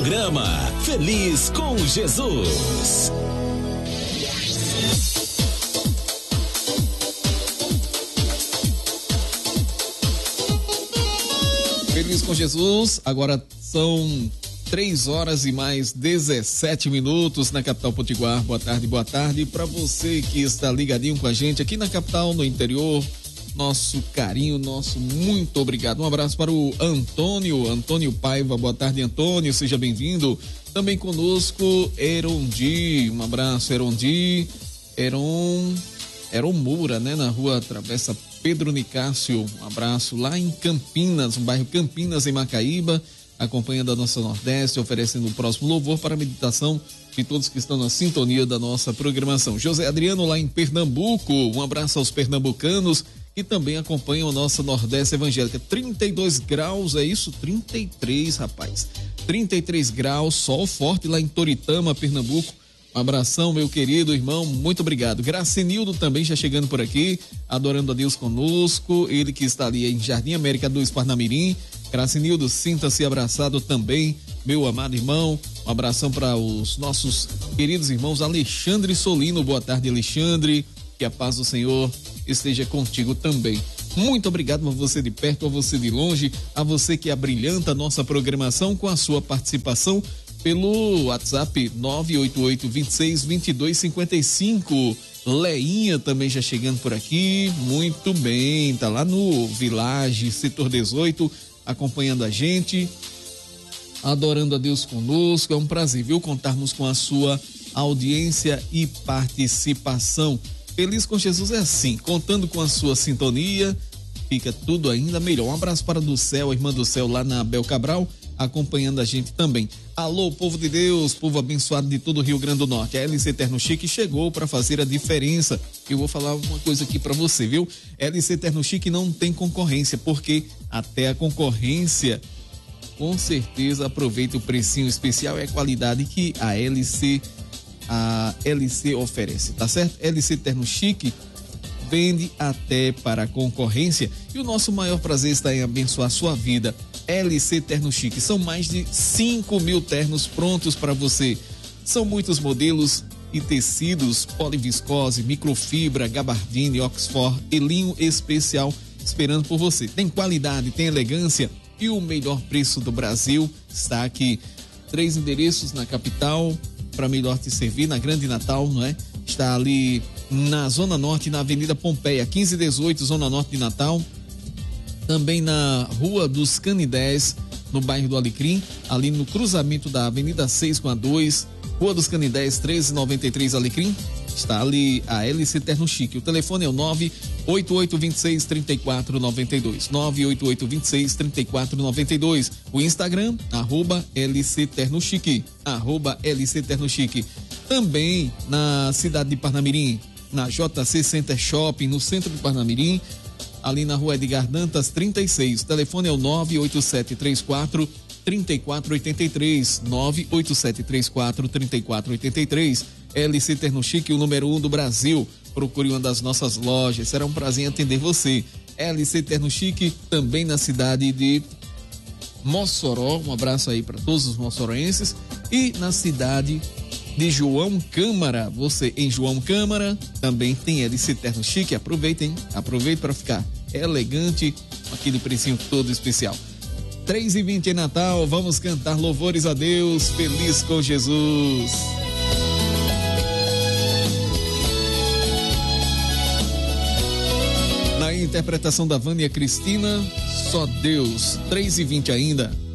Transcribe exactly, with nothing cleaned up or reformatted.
Programa Feliz com Jesus. Feliz com Jesus, agora são três horas e mais dezessete minutos na capital potiguar. Boa tarde, boa tarde para você que está ligadinho com a gente aqui na capital, no interior. Nosso carinho, nosso muito obrigado. Um abraço para o Antônio, Antônio Paiva. Boa tarde, Antônio, seja bem-vindo. Também conosco, Erondi. Um abraço, Erondi. Eron, Eron Moura, né? Na rua Travessa Pedro Nicásio. Um abraço lá em Campinas, no bairro Campinas, em Macaíba, acompanhando a nossa Nordeste, oferecendo o próximo louvor para a meditação de todos que estão na sintonia da nossa programação. José Adriano, lá em Pernambuco. Um abraço aos pernambucanos que também acompanham a nossa Nordeste Evangélica. trinta e dois graus, é isso? trinta e três, rapaz. trinta e três graus, sol forte lá em Toritama, Pernambuco. Um abração, meu querido irmão, muito obrigado. Gracenildo também já chegando por aqui, adorando a Deus conosco. Ele que está ali em Jardim América dois, Parnamirim. Gracenildo, sinta-se abraçado também, meu amado irmão. Um abração para os nossos queridos irmãos Alexandre Solino. Boa tarde, Alexandre. Que a paz do Senhor esteja contigo também. Muito obrigado a você de perto, a você de longe, a você que abrilhanta a nossa programação com a sua participação pelo WhatsApp nove oito oito, dois seis, dois dois cinco cinco. Leinha também já chegando por aqui, muito bem, tá lá no Village, setor dezoito, acompanhando a gente, adorando a Deus conosco. É um prazer, viu, contarmos com a sua audiência e participação. Feliz com Jesus é assim, contando com a sua sintonia, fica tudo ainda melhor. Um abraço para do céu, a irmã do céu lá na Abel Cabral, acompanhando a gente também. Alô, povo de Deus, povo abençoado de todo o Rio Grande do Norte. A L C Terno Chique chegou para fazer a diferença. Eu vou falar uma coisa aqui para você, viu? L C Terno Chique não tem concorrência, porque até a concorrência, com certeza, aproveita o precinho especial e a qualidade que a L C a L C oferece, tá certo? L C Terno Chique vende até para a concorrência e o nosso maior prazer está em abençoar a sua vida. L C Terno Chique, são mais de cinco mil ternos prontos para você. São muitos modelos e tecidos, poliviscose, microfibra, gabardine, Oxford e linho especial esperando por você. Tem qualidade, tem elegância e o melhor preço do Brasil está aqui. Três endereços na capital para melhor te servir, na Grande Natal, não é? Está ali na Zona Norte, na Avenida Pompeia, quinze e dezoito, Zona Norte de Natal. Também na Rua dos Canidés, no bairro do Alecrim, ali no cruzamento da Avenida seis com a dois, Rua dos Canidés, treze e noventa e três, Alecrim. Está ali a L C Terno Chique. O telefone é o nove oito oito, dois seis, três quatro nove dois. nove oito oito, dois seis, três quatro nove dois. O Instagram, arroba L C Terno Chique. Arroba L C Terno Chique. Também na cidade de Parnamirim, na J C Center Shopping, no centro de Parnamirim, ali na Rua Edgar Dantas, trinta e seis. O telefone é o nove oito sete três quatro três quatro oito três. nove oito sete três quatro três quatro oito três. L C Terno Chique, o número um do Brasil. Procure uma das nossas lojas, será um prazer atender você. L C Terno Chique, também na cidade de Mossoró. Um abraço aí para todos os moçoroenses. E na cidade de João Câmara, você em João Câmara também tem L C Terno Chique. Aproveitem, aproveite para ficar elegante, aquele precinho todo especial. três e vinte em Natal, vamos cantar louvores a Deus, feliz com Jesus. Na interpretação da Vânia Cristina, só Deus. Três e vinte ainda.